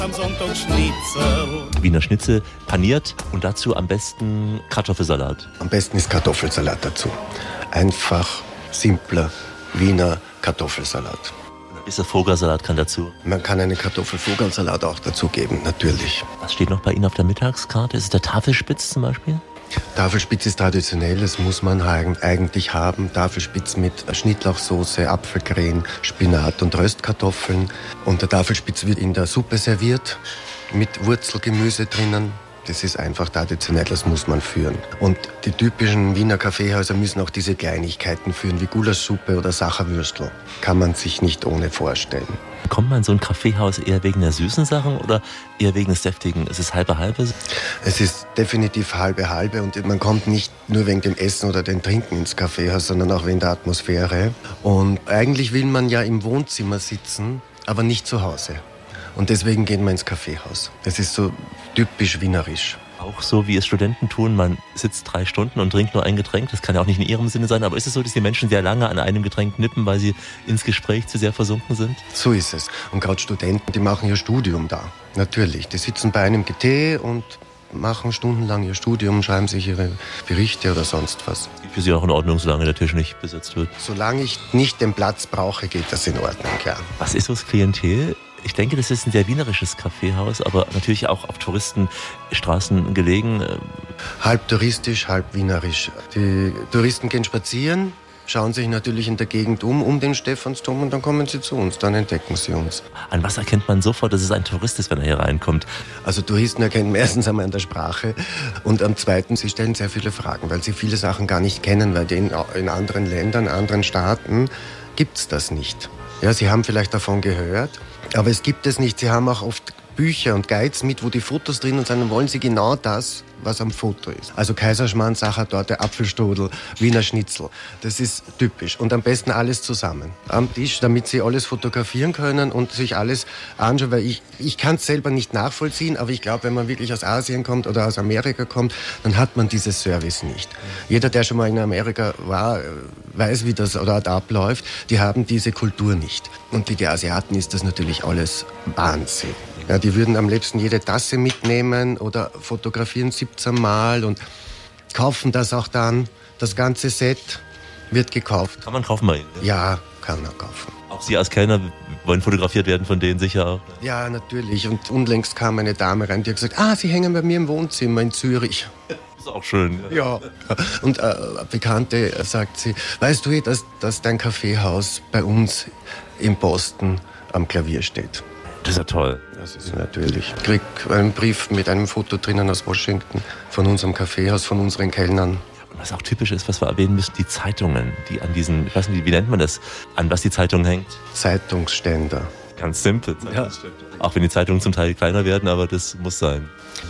Am Sonntag Schnitzel. Wiener Schnitzel paniert und dazu am besten Kartoffelsalat. Am besten ist Kartoffelsalat dazu. Einfach, simpler Wiener Kartoffelsalat. Dieser Vogelsalat kann dazu. Man kann einen Kartoffelvogelsalat auch dazu geben, natürlich. Was steht noch bei Ihnen auf der Mittagskarte? Ist es der Tafelspitz zum Beispiel? Tafelspitz ist traditionell, das muss man eigentlich haben. Tafelspitz mit Schnittlauchsoße, Apfelcreme, Spinat und Röstkartoffeln. Und der Tafelspitz wird in der Suppe serviert, mit Wurzelgemüse drinnen. Das ist einfach traditionell, das muss man führen. Und die typischen Wiener Kaffeehäuser müssen auch diese Kleinigkeiten führen, wie Gulaschsuppe oder Sacherwürstel. Kann man sich nicht ohne vorstellen. Kommt man in so ein Kaffeehaus eher wegen der süßen Sachen oder eher wegen des deftigen? Ist es halbe-halbe? Es ist definitiv halbe-halbe und man kommt nicht nur wegen dem Essen oder dem Trinken ins Kaffeehaus, sondern auch wegen der Atmosphäre. Und eigentlich will man ja im Wohnzimmer sitzen, aber nicht zu Hause. Und deswegen geht man ins Kaffeehaus. Das ist so typisch wienerisch. Auch so, wie es Studenten tun, man sitzt 3 Stunden und trinkt nur ein Getränk. Das kann ja auch nicht in ihrem Sinne sein. Aber ist es so, dass die Menschen sehr lange an einem Getränk nippen, weil sie ins Gespräch zu sehr versunken sind? So ist es. Und gerade Studenten, die machen ihr Studium da. Natürlich. Die sitzen bei einem Tee und machen stundenlang ihr Studium, schreiben sich ihre Berichte oder sonst was. Für Sie auch in Ordnung, solange der Tisch nicht besetzt wird? Solange ich nicht den Platz brauche, geht das in Ordnung, ja. Was ist so das Klientel? Ich denke, das ist ein sehr wienerisches Kaffeehaus, aber natürlich auch auf Touristenstraßen gelegen. Halb touristisch, halb wienerisch. Die Touristen gehen spazieren, schauen sich natürlich in der Gegend um den Stephansdom und dann kommen sie zu uns, dann entdecken sie uns. An was erkennt man sofort, dass es ein Tourist ist, wenn er hier reinkommt? Also Touristen erkennen erstens einmal an der Sprache und am zweiten, sie stellen sehr viele Fragen, weil sie viele Sachen gar nicht kennen, weil in anderen Ländern, anderen Staaten gibt's das nicht. Ja, sie haben vielleicht davon gehört, aber es gibt es nicht. Sie haben auch oft Bücher und Guides mit, wo die Fotos drinnen sind, dann wollen sie genau das, was am Foto ist. Also Kaiserschmarrn, Sachertorte, Apfelstrudel, Wiener Schnitzel. Das ist typisch. Und am besten alles zusammen am Tisch, damit sie alles fotografieren können und sich alles anschauen. Weil ich kann es selber nicht nachvollziehen, aber ich glaube, wenn man wirklich aus Asien kommt oder aus Amerika kommt, dann hat man dieses Service nicht. Jeder, der schon mal in Amerika war, weiß, wie das dort abläuft. Die haben diese Kultur nicht. Und die Asiaten ist das natürlich alles Wahnsinn. Ja, die würden am liebsten jede Tasse mitnehmen oder fotografieren 17 Mal und kaufen das auch dann. Das ganze Set wird gekauft. Kann man kaufen bei Ihnen? Ja, kann man kaufen. Auch Sie als Kellner wollen fotografiert werden von denen sicher auch? Ja, natürlich. Und unlängst kam eine Dame rein, die hat gesagt, Sie hängen bei mir im Wohnzimmer in Zürich. Ist auch schön. Ja. Und eine Bekannte sagt sie, weißt du, dass dein Kaffeehaus bei uns in Boston am Klavier steht? Das ist ja toll. Das ist natürlich. Ich krieg einen Brief mit einem Foto drinnen aus Washington von unserem Kaffeehaus, von unseren Kellnern. Und was auch typisch ist, was wir erwähnen müssen, die Zeitungen, die an diesen, ich weiß nicht, wie nennt man das, an was die Zeitung hängt? Zeitungsständer. Ganz simpel. Ja. Auch wenn die Zeitungen zum Teil kleiner werden, aber das muss sein.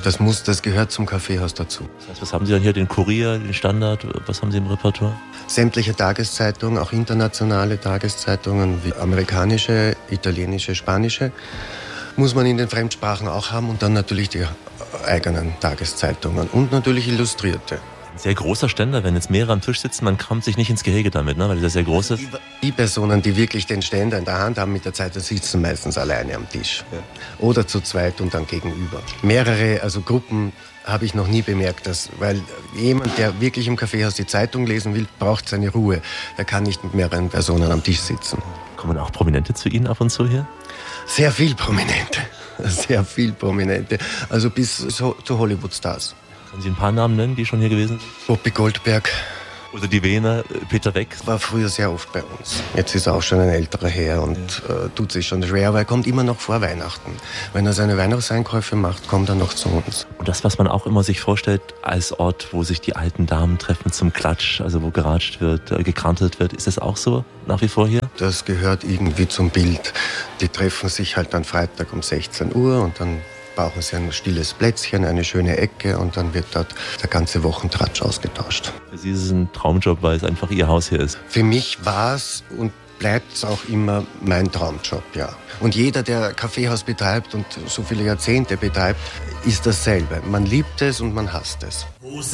Das gehört zum Kaffeehaus dazu. Das heißt, was haben Sie dann hier? Den Kurier, den Standard? Was haben Sie im Repertoire? Sämtliche Tageszeitungen, auch internationale Tageszeitungen, wie amerikanische, italienische, spanische, muss man in den Fremdsprachen auch haben und dann natürlich die eigenen Tageszeitungen und natürlich Illustrierte. Ein sehr großer Ständer, wenn jetzt mehrere am Tisch sitzen, man kommt sich nicht ins Gehege damit, ne? Weil der sehr groß ist. Die Personen, die wirklich den Ständer in der Hand haben mit der Zeit, die sitzen meistens alleine am Tisch. Ja. Oder zu zweit und dann gegenüber. Mehrere, also Gruppen habe ich noch nie bemerkt, weil jemand, der wirklich im Kaffeehaus die Zeitung lesen will, braucht seine Ruhe. Der kann nicht mit mehreren Personen am Tisch sitzen. Kommen auch Prominente zu Ihnen ab und zu hier? Sehr viel Prominente. Sehr viel Prominente. Also bis zu Hollywood-Stars. Können Sie ein paar Namen nennen, die schon hier gewesen sind? Whoopi Goldberg. Oder die Wiener, Peter Weck. War früher sehr oft bei uns. Jetzt ist er auch schon ein älterer Herr und tut sich schon schwer, aber er kommt immer noch vor Weihnachten. Wenn er seine Weihnachtseinkäufe macht, kommt er noch zu uns. Und das, was man auch immer sich vorstellt als Ort, wo sich die alten Damen treffen zum Klatsch, also wo geratscht wird, gekrantelt wird, ist das auch so nach wie vor hier? Das gehört irgendwie zum Bild. Die treffen sich halt am Freitag um 16 Uhr und dann brauchen sie ein stilles Plätzchen, eine schöne Ecke und dann wird dort der ganze Wochentratsch ausgetauscht. Für Sie ist es ein Traumjob, weil es einfach Ihr Haus hier ist. Für mich war es und bleibt es auch immer mein Traumjob, ja. Und jeder, der Kaffeehaus betreibt und so viele Jahrzehnte betreibt, ist dasselbe. Man liebt es und man hasst es.